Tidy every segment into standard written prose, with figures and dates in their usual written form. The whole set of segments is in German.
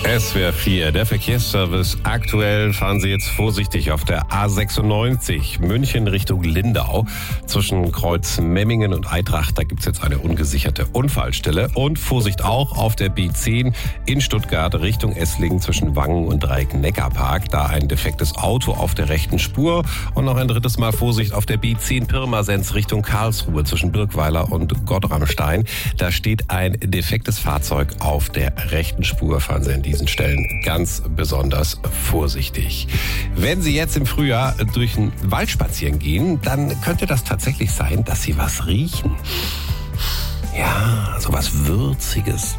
SWR 4, der Verkehrsservice. Aktuell fahren Sie jetzt vorsichtig auf der A96 München Richtung Lindau. Zwischen Kreuz Memmingen und Eitrach, da gibt es jetzt eine ungesicherte Unfallstelle. Und Vorsicht auch auf der B10 in Stuttgart Richtung Esslingen zwischen Wangen und Dreieck-Neckarpark. Da ein defektes Auto auf der rechten Spur. Und noch ein drittes Mal Vorsicht auf der B10 Pirmasens Richtung Karlsruhe zwischen Birkweiler und Gottramstein. Da steht ein defektes Fahrzeug auf der rechten Spur. Fahren Sie an diesen Stellen ganz besonders vorsichtig. Wenn Sie jetzt im Frühjahr durch den Wald spazieren gehen, dann könnte das tatsächlich sein, dass Sie was riechen. Ja, so was Würziges.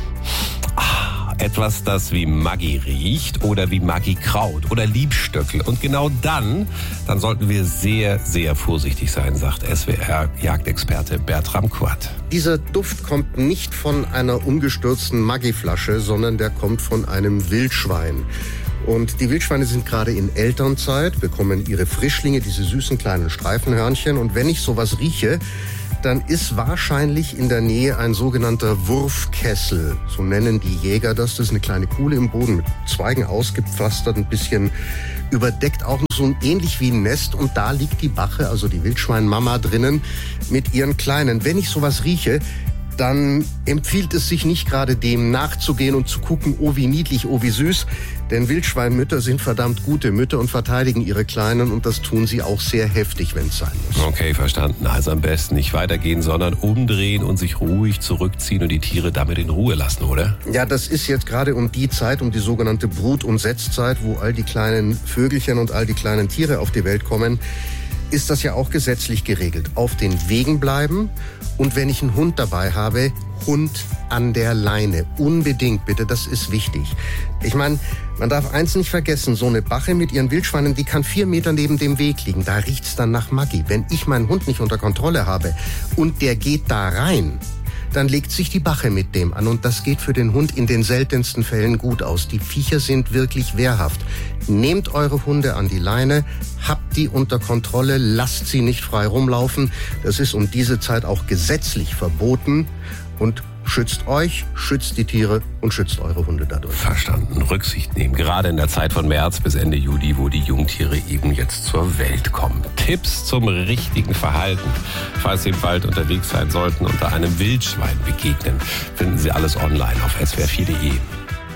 Etwas, das wie Maggi riecht oder wie Maggi-Kraut oder Liebstöckel. Und genau dann sollten wir sehr, sehr vorsichtig sein, sagt SWR-Jagdexperte Bertram Quadt. Dieser Duft kommt nicht von einer umgestürzten Maggi-Flasche, sondern der kommt von einem Wildschwein. Und die Wildschweine sind gerade in Elternzeit, bekommen ihre Frischlinge, diese süßen kleinen Streifenhörnchen. Und wenn ich sowas rieche, dann ist wahrscheinlich in der Nähe ein sogenannter Wurfkessel. So nennen die Jäger das. Das ist eine kleine Kuhle im Boden mit Zweigen ausgepflastert, ein bisschen überdeckt, auch so ähnlich wie ein Nest. Und da liegt die Bache, also die Wildschweinmama drinnen mit ihren Kleinen. Wenn ich sowas rieche, dann empfiehlt es sich nicht gerade dem nachzugehen und zu gucken, oh wie niedlich, oh wie süß. Denn Wildschweinmütter sind verdammt gute Mütter und verteidigen ihre Kleinen und das tun sie auch sehr heftig, wenn es sein muss. Okay, verstanden. Also am besten nicht weitergehen, sondern umdrehen und sich ruhig zurückziehen und die Tiere damit in Ruhe lassen, oder? Ja, das ist jetzt gerade um die Zeit, um die sogenannte Brut- und Setzzeit, wo all die kleinen Vögelchen und all die kleinen Tiere auf die Welt kommen, ist das ja auch gesetzlich geregelt. Auf den Wegen bleiben und wenn ich einen Hund dabei habe, Hund an der Leine. Unbedingt, bitte, das ist wichtig. Ich meine, man darf eins nicht vergessen, so eine Bache mit ihren Wildschweinen, die kann 4 Meter neben dem Weg liegen. Da riecht's dann nach Maggi. Wenn ich meinen Hund nicht unter Kontrolle habe und der geht da rein, dann legt sich die Bache mit dem an und das geht für den Hund in den seltensten Fällen gut aus. Die Viecher sind wirklich wehrhaft. Nehmt eure Hunde an die Leine, habt die unter Kontrolle, lasst sie nicht frei rumlaufen. Das ist um diese Zeit auch gesetzlich verboten und schützt euch, schützt die Tiere und schützt eure Hunde dadurch. Verstanden. Rücksicht nehmen. Gerade in der Zeit von März bis Ende Juli, wo die Jungtiere eben jetzt zur Welt kommen. Tipps zum richtigen Verhalten. Falls Sie im Wald unterwegs sein sollten, unter einem Wildschwein begegnen, finden Sie alles online auf swr4.de.